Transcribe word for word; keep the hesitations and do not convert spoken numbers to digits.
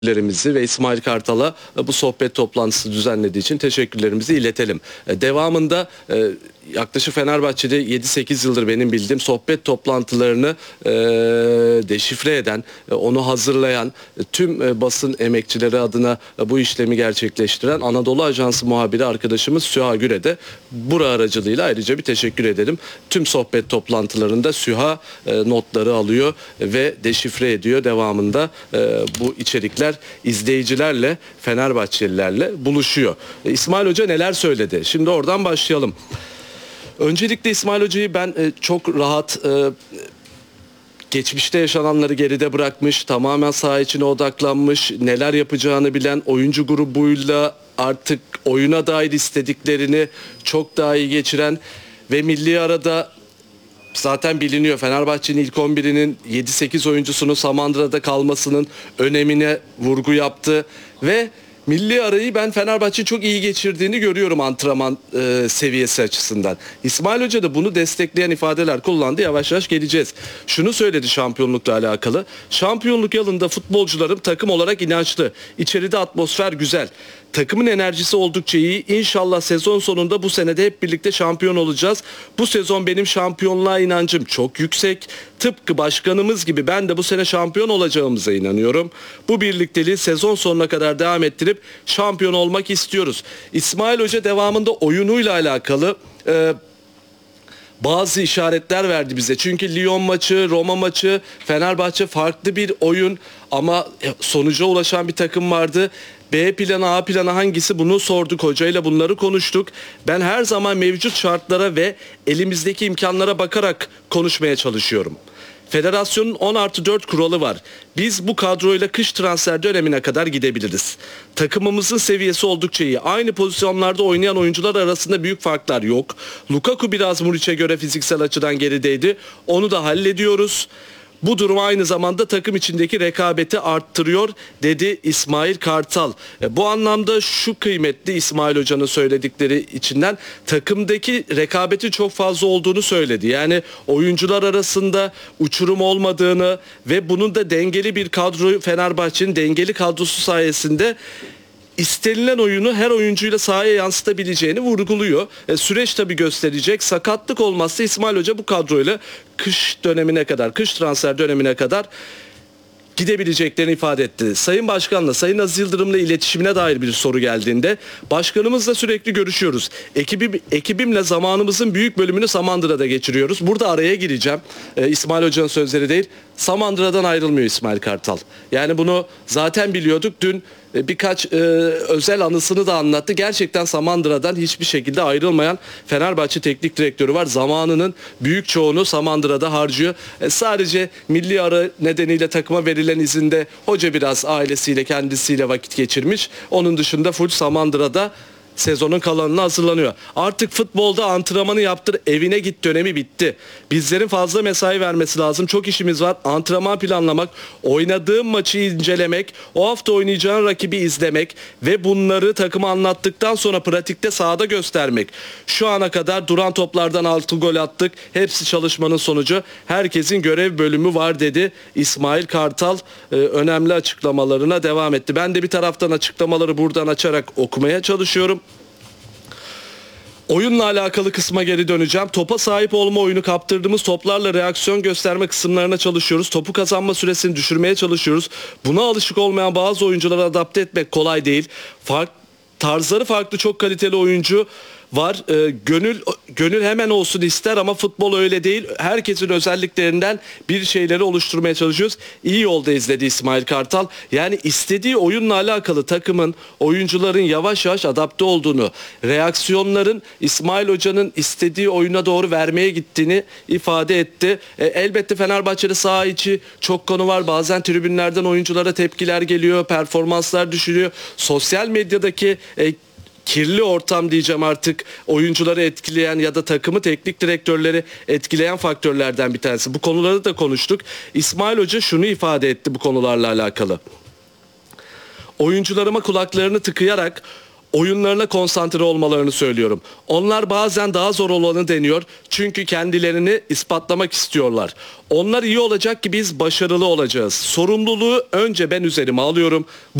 teşekkürlerimizi ve İsmail Kartal'a bu sohbet toplantısı düzenlediği için teşekkürlerimizi iletelim. Devamında yaklaşık Fenerbahçe'de yedi sekiz yıldır benim bildiğim sohbet toplantılarını e, deşifre eden, e, onu hazırlayan, e, tüm e, basın emekçileri adına e, bu işlemi gerçekleştiren Anadolu Ajansı muhabiri arkadaşımız Süha Güre de bura aracılığıyla ayrıca bir teşekkür edelim. Tüm sohbet toplantılarında Süha e, notları alıyor ve deşifre ediyor. Devamında e, bu içerikler izleyicilerle, Fenerbahçelilerle buluşuyor. E, İsmail Hoca neler söyledi? Şimdi oradan başlayalım. Öncelikle İsmail Hoca'yı ben e, çok rahat, e, geçmişte yaşananları geride bırakmış, tamamen saha içine odaklanmış, neler yapacağını bilen oyuncu grubuyla artık oyuna dair istediklerini çok daha iyi geçiren ve milli arada zaten biliniyor Fenerbahçe'nin ilk on birinin yedi sekiz oyuncusunun Samandıra'da kalmasının önemine vurgu yaptı ve milli arayı ben Fenerbahçe'nin çok iyi geçirdiğini görüyorum antrenman e, seviyesi açısından. İsmail Hoca da bunu destekleyen ifadeler kullandı. Yavaş yavaş geleceğiz. Şunu söyledi şampiyonlukla alakalı. Şampiyonluk yılında futbolcularım takım olarak inançlı. İçeride atmosfer güzel. Takımın enerjisi oldukça iyi. İnşallah sezon sonunda bu senede hep birlikte şampiyon olacağız. Bu sezon benim şampiyonluğa inancım çok yüksek. Tıpkı başkanımız gibi ben de bu sene şampiyon olacağımıza inanıyorum. Bu birlikteliği sezon sonuna kadar devam ettirip şampiyon olmak istiyoruz. İsmail Hoca devamında oyunuyla alakalı e, bazı işaretler verdi bize. Çünkü Lyon maçı, Roma maçı, Fenerbahçe farklı bir oyun ama sonuca ulaşan bir takım vardı. B planı, A planı hangisi, bunu sorduk hocayla, bunları konuştuk. Ben her zaman mevcut şartlara ve elimizdeki imkanlara bakarak konuşmaya çalışıyorum. Federasyonun on artı dört kuralı var. Biz bu kadroyla kış transfer dönemine kadar gidebiliriz. Takımımızın seviyesi oldukça iyi. Aynı pozisyonlarda oynayan oyuncular arasında büyük farklar yok. Lukaku biraz Muriç'e göre fiziksel açıdan gerideydi. Onu da hallediyoruz. Bu durum aynı zamanda takım içindeki rekabeti arttırıyor dedi İsmail Kartal. E, bu anlamda şu kıymetli İsmail Hoca'nın söyledikleri içinden takımdaki rekabeti çok fazla olduğunu söyledi. Yani oyuncular arasında uçurum olmadığını ve bunun da dengeli bir kadro, Fenerbahçe'nin dengeli kadrosu sayesinde İstenilen oyunu her oyuncuyla sahaya yansıtabileceğini vurguluyor. E, süreç tabii gösterecek. Sakatlık olmazsa İsmail Hoca bu kadroyla kış dönemine kadar, kış transfer dönemine kadar gidebileceklerini ifade etti. Sayın Başkan'la, Sayın Aziz Yıldırım'la iletişimine dair bir soru geldiğinde başkanımızla sürekli görüşüyoruz. Ekibim, ekibimle zamanımızın büyük bölümünü Samandıra'da geçiriyoruz. Burada araya gireceğim. Ee, İsmail Hoca'nın sözleri değil. Samandıra'dan ayrılmıyor İsmail Kartal. Yani bunu zaten biliyorduk. Dün e, birkaç e, özel anısını da anlattı. Gerçekten Samandıra'dan hiçbir şekilde ayrılmayan Fenerbahçe teknik direktörü var. Zamanının büyük çoğunu Samandıra'da harcıyor. E, sadece milli ara nedeniyle takıma verilen izinde hoca biraz ailesiyle, kendisiyle vakit geçirmiş. Onun dışında full Samandıra'da sezonun kalanına hazırlanıyor. Artık futbolda antrenmanı yaptır, evine git dönemi bitti. Bizlerin fazla mesai vermesi lazım. Çok işimiz var. Antrenman planlamak, oynadığım maçı incelemek, o hafta oynayacağın rakibi izlemek ve bunları takıma anlattıktan sonra pratikte sahada göstermek. Şu ana kadar duran toplardan altı gol attık. Hepsi çalışmanın sonucu. Herkesin görev bölümü var dedi İsmail Kartal. Ee, önemli açıklamalarına devam etti. Ben de bir taraftan açıklamaları buradan açarak okumaya çalışıyorum. Oyunla alakalı kısma geri döneceğim. Topa sahip olma oyunu, kaptırdığımız toplarla reaksiyon gösterme kısımlarına çalışıyoruz. Topu kazanma süresini düşürmeye çalışıyoruz. Buna alışık olmayan bazı oyuncuları adapte etmek kolay değil. Fark, tarzları farklı çok kaliteli oyuncu var. Ee, gönül gönül hemen olsun ister ama futbol öyle değil. Herkesin özelliklerinden bir şeyleri oluşturmaya çalışıyoruz. İyi yolda izledi İsmail Kartal. Yani istediği oyunla alakalı takımın, oyuncuların yavaş yavaş adapte olduğunu, reaksiyonların İsmail Hoca'nın istediği oyuna doğru vermeye gittiğini ifade etti. E, elbette Fenerbahçe'de saha içi çok konu var. Bazen tribünlerden oyunculara tepkiler geliyor, performanslar düşürüyor. Sosyal medyadaki e, kirli ortam diyeceğim artık oyuncuları etkileyen ya da takımı, teknik direktörleri etkileyen faktörlerden bir tanesi. Bu konuları da konuştuk. İsmail Hoca şunu ifade etti bu konularla alakalı. Oyuncularıma kulaklarını tıkayarak oyunlarına konsantre olmalarını söylüyorum. Onlar bazen daha zor olanı deniyor çünkü kendilerini ispatlamak istiyorlar. Onlar iyi olacak ki biz başarılı olacağız. Sorumluluğu önce ben üzerime alıyorum.